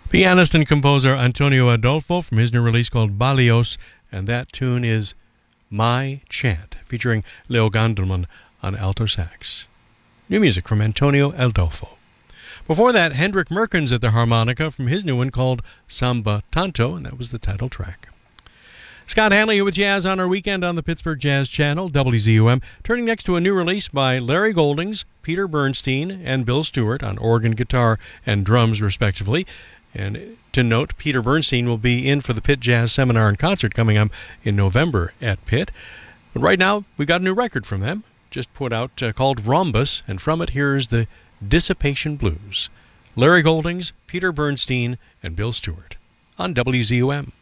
Pianist and composer Antonio Adolfo from his new release called Balios, and that tune is My Chant, featuring Leo Gandelman on alto sax. New music from Antonio Adolfo. Before that, Hendrik Merkens at the harmonica from his new one called Samba Tanto, and that was the title track. Scott Hanley here with Jazz on our weekend on the Pittsburgh Jazz Channel, WZUM, turning next to a new release by Larry Goldings, Peter Bernstein, and Bill Stewart on organ, guitar, and drums, respectively. And to note, Peter Bernstein will be in for the Pitt Jazz Seminar and Concert coming up in November at Pitt. But right now, we've got a new record from them, just put out called Rhombus, and from it, here's the Dissipation Blues. Larry Goldings, Peter Bernstein, and Bill Stewart on WZUM.